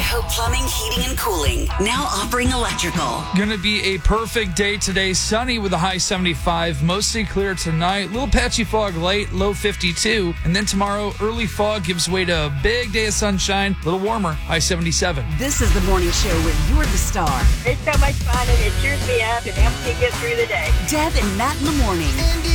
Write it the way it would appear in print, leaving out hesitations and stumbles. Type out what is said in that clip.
Hope Plumbing, Heating, and Cooling. Now offering electrical. Going to be a perfect day today. Sunny with a high 75. Mostly clear tonight. Little patchy fog late, low 52. And then tomorrow, early fog gives way to a big day of sunshine. A little warmer, high 77. This is the morning show with You're the Star. It's so much fun and it cheers me up and helps me get through the day. Deb and Matt in the morning.